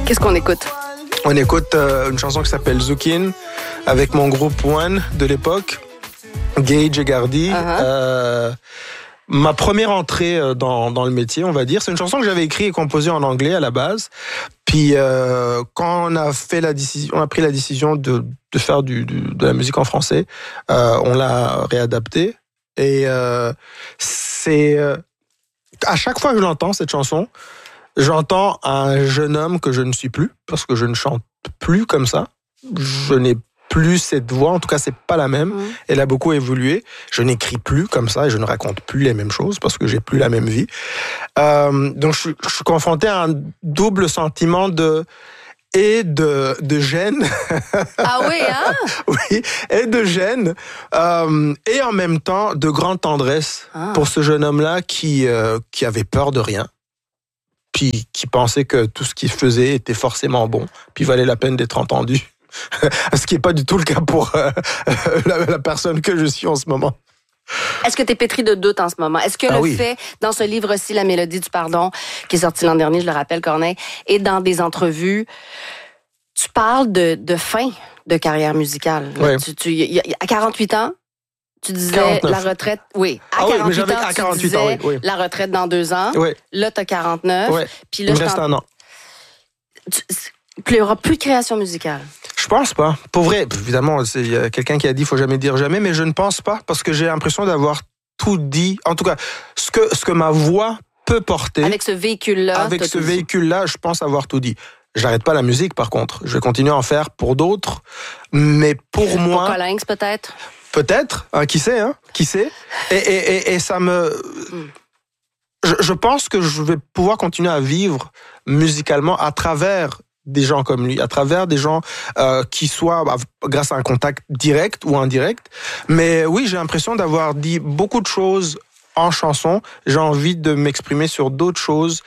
Qu'est-ce qu'on écoute? On écoute une chanson qui s'appelle Zukin avec mon groupe One de l'époque, Gage et Gardy. Ma première entrée dans le métier, on va dire. C'est une chanson que j'avais écrite et composée en anglais à la base. Puis quand on a pris la décision de faire de la musique en français, on l'a réadaptée. Et c'est à chaque fois que je l'entends, cette chanson, j'entends un jeune homme que je ne suis plus, parce que je ne chante plus comme ça. Je n'ai plus cette voix, en tout cas, c'est pas la même. Elle a beaucoup évolué. Je n'écris plus comme ça et je ne raconte plus les mêmes choses parce que j'ai plus la même vie. Donc, je suis confronté à un double sentiment de gêne. Ah oui, hein? Oui, et de gêne. Et en même temps, de grande tendresse pour ce jeune homme-là qui avait peur de rien. Puis qui pensait que tout ce qu'il faisait était forcément bon, puis valait la peine d'être entendu. Ce qui n'est pas du tout le cas pour la personne que je suis en ce moment. Est-ce que tu es pétri de doute en ce moment? Est-ce que le fait, dans ce livre-ci, La Mélodie du pardon, qui est sorti l'an dernier, je le rappelle, Corneille, et dans des entrevues, tu parles de fin de carrière musicale. Oui. À 48 ans, tu disais 49. la retraite. Oui, à 48 ans, à 48 tu disais ans, oui. la retraite dans 2 ans. Oui. Là, tu as 49. Oui. Puis là, il me reste un an. Il n'y aura plus de création musicale. Je pense pas. Pour vrai, évidemment, il y a quelqu'un qui a dit « faut jamais dire jamais », mais je ne pense pas parce que j'ai l'impression d'avoir tout dit. En tout cas, ce que ma voix peut porter. Avec ce véhicule-là. Avec ce véhicule-là, je pense avoir tout dit. J'arrête pas la musique, par contre. Je vais continuer à en faire pour d'autres. Mais pour moi... Pour Colinx, peut-être? Peut-être. Qui sait, hein? Qui sait? Et ça me... Je pense que je vais pouvoir continuer à vivre musicalement à travers des gens comme lui, à travers des gens qui soient grâce à un contact direct ou indirect. Mais oui, j'ai l'impression d'avoir dit beaucoup de choses en chanson. J'ai envie de m'exprimer sur d'autres choses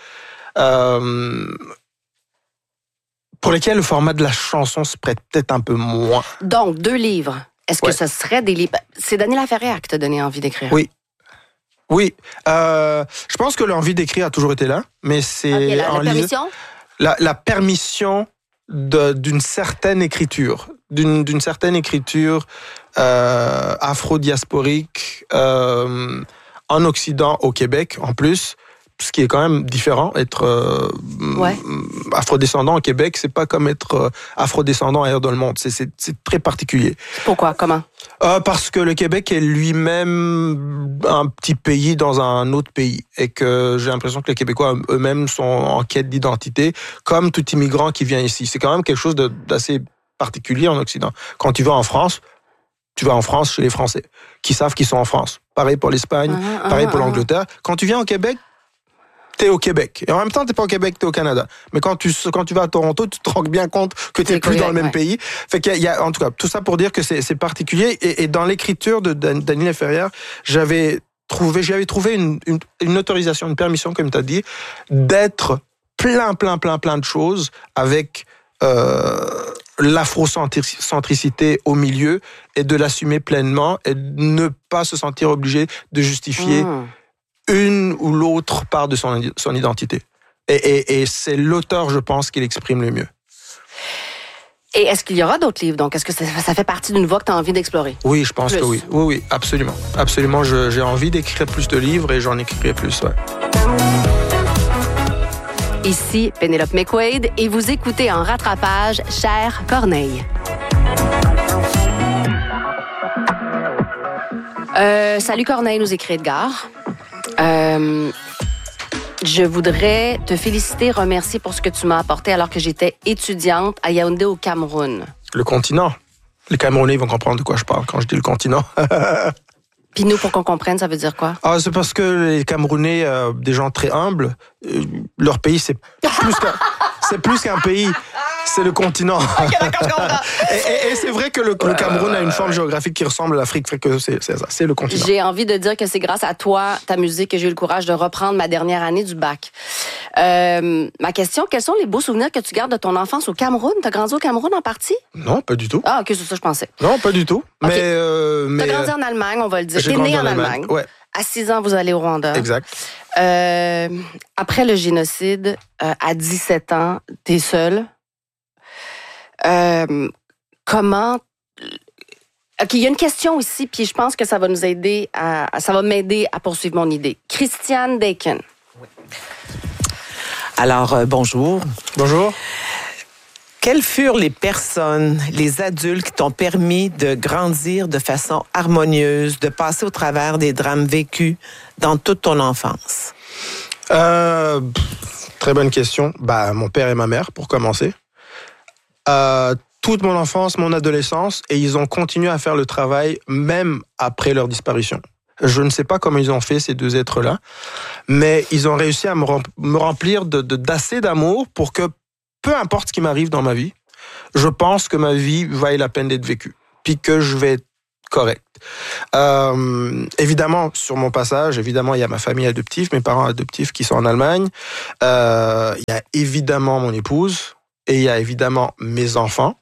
pour lesquelles le format de la chanson se prête peut-être un peu moins. Donc, 2 livres. Est-ce que ce serait des livres... C'est Daniela Laferrière qui t'a donné envie d'écrire. Oui. Oui. Je pense que l'envie d'écrire a toujours été là, mais c'est... La permission? La permission d'une certaine écriture, d'une certaine écriture afro-diasporique en Occident, au Québec en plus, ce qui est quand même différent. Être afrodescendant au Québec, c'est pas comme être afrodescendant ailleurs dans le monde. C'est très particulier. Pourquoi? Comment? Parce que le Québec est lui-même un petit pays dans un autre pays et que j'ai l'impression que les Québécois eux-mêmes sont en quête d'identité, comme tout immigrant qui vient ici. C'est quand même quelque chose d'assez particulier en Occident. Quand tu vas en France, tu vas en France chez les Français, qui savent qu'ils sont en France. Pareil pour l'Espagne, pareil pour l'Angleterre. Quand tu viens au Québec, t'es au Québec. Et en même temps, t'es pas au Québec, t'es au Canada. Mais quand tu vas à Toronto, tu te rends bien compte que t'es plus dans le même pays. Fait qu'il y a, en tout cas, tout ça pour dire que c'est particulier. Et dans l'écriture de Daniela Laferrière, j'avais trouvé une autorisation, une permission, comme t'as dit, d'être plein de choses avec l'afrocentricité au milieu et de l'assumer pleinement et de ne pas se sentir obligé de justifier une ou l'autre part de son identité. Et c'est l'auteur, je pense, qui l'exprime le mieux. Et est-ce qu'il y aura d'autres livres? Donc, est-ce que ça fait partie d'une voie que tu as envie d'explorer? Oui, je pense que oui. Oui, absolument. Absolument, j'ai envie d'écrire plus de livres et j'en écrirai plus, ouais. Ici, Pénélope McQuaid, et vous écoutez en rattrapage Cher Corneille. Salut Corneille, nous écrit Edgar. Je voudrais te féliciter, remercier pour ce que tu m'as apporté alors que j'étais étudiante à Yaoundé au Cameroun. Le continent. Les Camerounais vont comprendre de quoi je parle quand je dis le continent. Puis nous, pour qu'on comprenne, ça veut dire quoi? C'est parce que les Camerounais, des gens très humbles, leur pays, c'est plus qu'un pays. C'est le continent. OK, d'accord, je comprends. Et c'est vrai que le Cameroun a une forme géographique qui ressemble à l'Afrique, fait que c'est ça, c'est le continent. J'ai envie de dire que c'est grâce à toi, ta musique, que j'ai eu le courage de reprendre ma dernière année du bac. Ma question, quels sont les beaux souvenirs que tu gardes de ton enfance au Cameroun? T'as grandi au Cameroun en partie? Non, pas du tout. Ah, OK, c'est ça que je pensais. Non, pas du tout. Okay. Mais t'as grandi en Allemagne, on va le dire. T'es né en Allemagne. Ouais. à 6 ans, vous allez au Rwanda. Exact. Après le génocide, à 17 ans, t'es seul. Comment... OK, il y a une question ici, puis je pense que ça va nous aider ça va m'aider à poursuivre mon idée. Christiane Dakin. Oui. Alors, bonjour. Bonjour. Quelles furent les personnes, les adultes qui t'ont permis de grandir de façon harmonieuse, de passer au travers des drames vécus dans toute ton enfance? Très bonne question. Mon père et ma mère, pour commencer. Toute mon enfance, mon adolescence, et ils ont continué à faire le travail même après leur disparition. Je ne sais pas comment ils ont fait, ces deux êtres-là, mais ils ont réussi à me remplir d'assez d'amour pour que, peu importe ce qui m'arrive dans ma vie, je pense que ma vie vaille la peine d'être vécue, puis que je vais être correct. Évidemment, sur mon passage, il y a ma famille adoptive, mes parents adoptifs qui sont en Allemagne. Il y a évidemment mon épouse, et il y a évidemment mes enfants.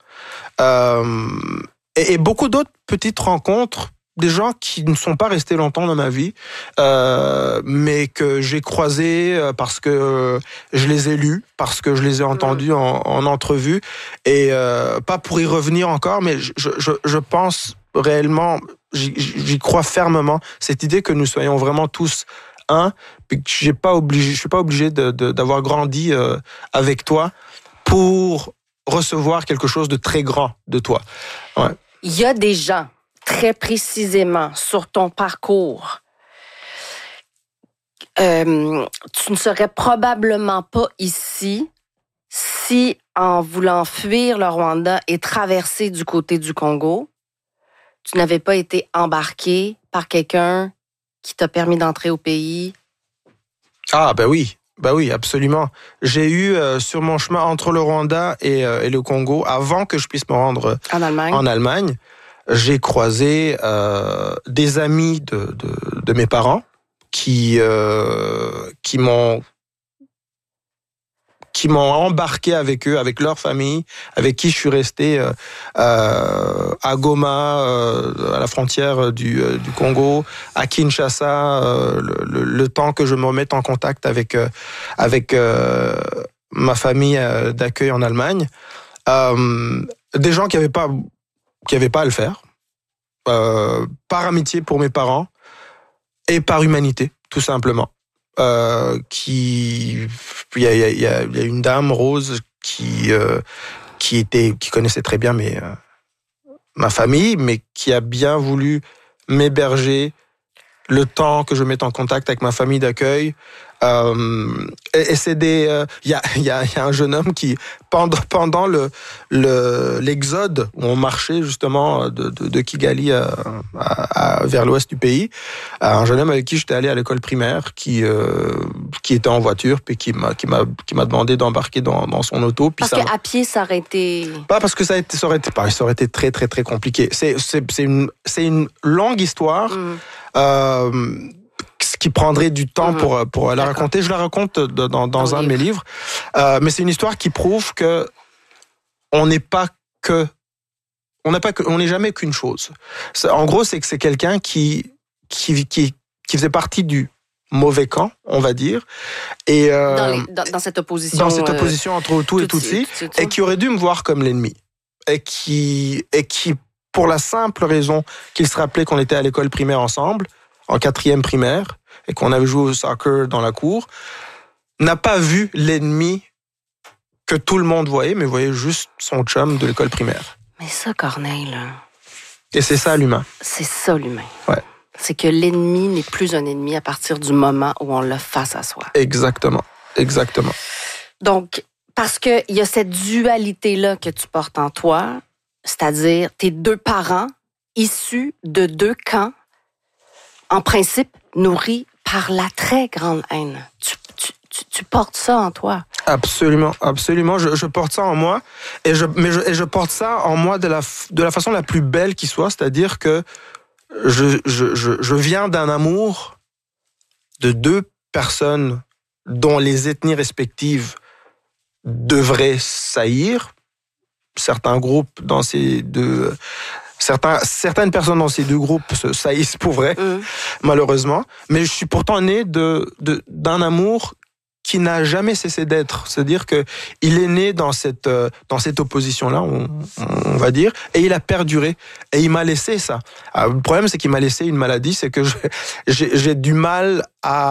Et beaucoup d'autres petites rencontres, des gens qui ne sont pas restés longtemps dans ma vie, mais que j'ai croisés parce que je les ai lus, parce que je les ai entendus en entrevue, et pas pour y revenir encore, mais je pense réellement, j'y crois fermement, cette idée que nous soyons vraiment tous un, puis que je suis pas obligé d'avoir grandi avec toi pour recevoir quelque chose de très grand de toi. Ouais. Il y a des gens, très précisément, sur ton parcours, tu ne serais probablement pas ici si, en voulant fuir le Rwanda et traverser du côté du Congo, tu n'avais pas été embarqué par quelqu'un qui t'a permis d'entrer au pays. Ah, oui, absolument. J'ai eu sur mon chemin entre le Rwanda et le Congo, avant que je puisse me rendre en Allemagne, j'ai croisé des amis de mes parents qui m'ont embarqué avec eux, avec leur famille, avec qui je suis resté à Goma, à la frontière du Congo, à Kinshasa, le temps que je me remette en contact avec ma famille d'accueil en Allemagne. Des gens qui avaient pas à le faire, par amitié pour mes parents et par humanité, tout simplement. Il y a une dame, Rose, qui connaissait très bien ma famille, mais qui a bien voulu m'héberger le temps que je mette en contact avec ma famille d'accueil. Et c'est il y a un jeune homme qui, pendant l'exode où on marchait justement de Kigali vers l'ouest du pays, un jeune homme avec qui j'étais allé à l'école primaire, qui était en voiture, puis qui m'a demandé d'embarquer dans son auto. Puis parce qu'à pied, ça aurait été... Pas parce que ça aurait été très, très, très compliqué. C'est une longue histoire. Qui prendrait du temps pour la raconter. Je la raconte dans un de mes livres. Mais c'est une histoire qui prouve que on n'est jamais qu'une chose. En gros, c'est que c'est quelqu'un qui faisait partie du mauvais camp, on va dire, et dans cette opposition. Dans cette opposition entre Hutu et Tutsi, et qui aurait dû me voir comme l'ennemi. Et qui, pour la simple raison qu'il se rappelait qu'on était à l'école primaire ensemble, en 4e primaire, et qu'on avait joué au soccer dans la cour, n'a pas vu l'ennemi que tout le monde voyait, mais voyait juste son chum de l'école primaire. Mais ça, Corneille, là... Et c'est ça, l'humain. C'est ça, l'humain. Ouais. C'est que l'ennemi n'est plus un ennemi à partir du moment où on l'a face à soi. Exactement. Donc, parce qu'il y a cette dualité-là que tu portes en toi, c'est-à-dire tes deux parents issus de deux camps, en principe, nourris par la très grande haine. Tu portes ça en toi. Absolument. Je porte ça en moi, et je porte ça en moi de la façon la plus belle qui soit, c'est-à-dire que je viens d'un amour de deux personnes dont les ethnies respectives devraient s'haïr. Certains groupes dans ces deux Certaines personnes dans ces deux groupes se saillissent pour vrai, malheureusement. Mais je suis pourtant né d'un amour qui n'a jamais cessé d'être. C'est-à-dire que il est né dans cette opposition-là, on va dire, et il a perduré. Et il m'a laissé ça. Alors, le problème, c'est qu'il m'a laissé une maladie, c'est que j'ai du mal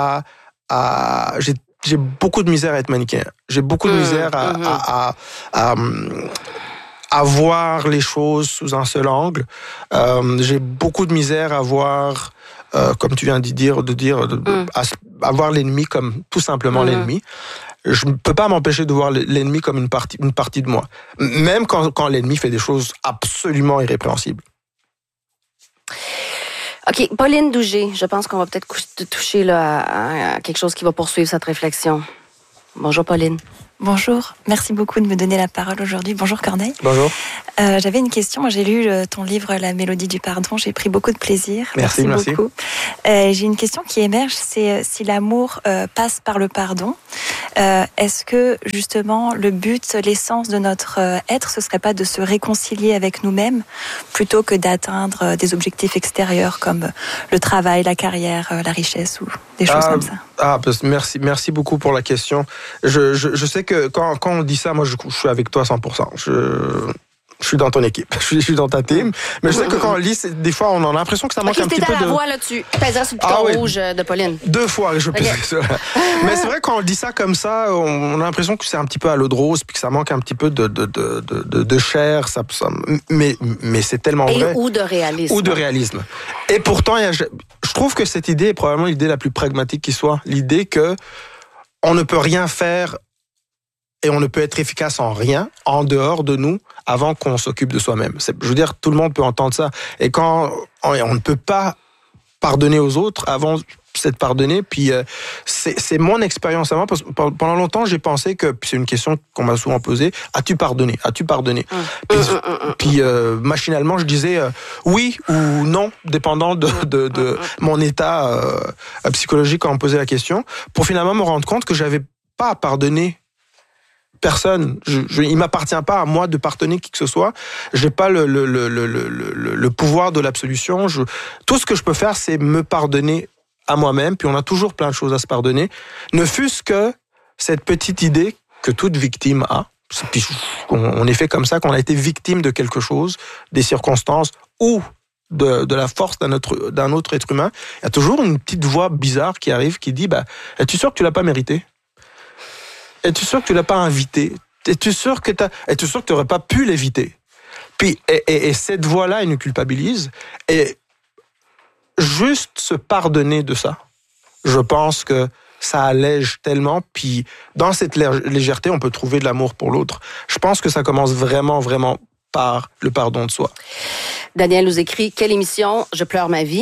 j'ai beaucoup de misère à être manichéen. J'ai beaucoup de misère à voir les choses sous un seul angle. J'ai beaucoup de misère à voir, comme tu viens de dire, à voir l'ennemi comme tout simplement l'ennemi. Je ne peux pas m'empêcher de voir l'ennemi comme une partie de moi. Même quand l'ennemi fait des choses absolument irrépréhensibles. OK, Pauline Dougé, je pense qu'on va peut-être toucher là, à quelque chose qui va poursuivre cette réflexion. Bonjour Pauline. Bonjour, merci beaucoup de me donner la parole aujourd'hui. Bonjour Corneille. Bonjour. J'avais une question, j'ai lu ton livre La mélodie du pardon, j'ai pris beaucoup de plaisir. Merci. Beaucoup. J'ai une question qui émerge, c'est si l'amour passe par le pardon, est-ce que justement le but, l'essence de notre être, ce serait pas de se réconcilier avec nous-mêmes plutôt que d'atteindre des objectifs extérieurs comme le travail, la carrière, la richesse ou des choses comme ça? Merci beaucoup pour la question. Je sais que quand on dit ça, moi je suis avec toi à 100%. Je suis dans ton équipe, je suis dans ta team. Mais je sais que quand on lit, des fois, on a l'impression que ça manque un petit peu de... la voix, là, tu pèseras sur le bouton rouge de Pauline. 2 fois, je pèse sur ça. Mais c'est vrai, quand on dit ça comme ça, on a l'impression que c'est un petit peu à l'eau de rose, puis que ça manque un petit peu de chair. Mais c'est tellement vrai. Ou de réalisme. Ou de réalisme. Et pourtant, je trouve que cette idée est probablement l'idée la plus pragmatique qui soit. L'idée que on ne peut rien faire et on ne peut être efficace en rien, en dehors de nous, avant qu'on s'occupe de soi-même. Je veux dire, tout le monde peut entendre ça. Et quand on ne peut pas pardonner aux autres avant s'être pardonné, puis c'est mon expérience à moi, parce que pendant longtemps, j'ai pensé que, puis c'est une question qu'on m'a souvent posée, as-tu pardonné? Puis machinalement, je disais oui ou non, dépendant de mon état psychologique quand on me posait la question, pour finalement me rendre compte que j'avais pas à pardonner personne. Il m'appartient pas à moi de pardonner qui que ce soit. J'ai pas le pouvoir de l'absolution. Tout ce que je peux faire, c'est me pardonner à moi-même. Puis on a toujours plein de choses à se pardonner. Ne fût-ce que cette petite idée que toute victime a. Puis on est fait comme ça, qu'on a été victime de quelque chose, des circonstances ou de la force d'un autre être humain. Il y a toujours une petite voix bizarre qui arrive qui dit es-tu sûr que tu l'as pas mérité? Es-tu sûr que tu l'as pas invité? Es-tu sûr que tu n'aurais pas pu l'éviter? Puis, et cette voix-là, elle nous culpabilise. Et juste se pardonner de ça, je pense que ça allège tellement. Puis, dans cette légèreté, on peut trouver de l'amour pour l'autre. Je pense que ça commence vraiment, vraiment par le pardon de soi. Daniel nous écrit « Quelle émission, je pleure ma vie ».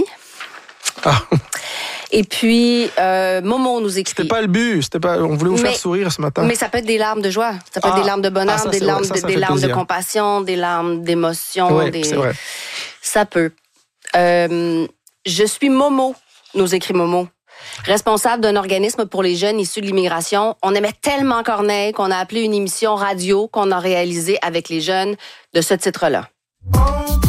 Et puis, Momo nous écrit... C'était pas le but, on voulait vous faire sourire ce matin. Mais ça peut être des larmes de joie, ça peut être des larmes de bonheur, des larmes de compassion, des larmes d'émotion. Oui, c'est vrai. Ça peut. Je suis Momo, nous écrit Momo, responsable d'un organisme pour les jeunes issus de l'immigration. On aimait tellement Corneille qu'on a appelé une émission radio qu'on a réalisée avec les jeunes de ce titre-là.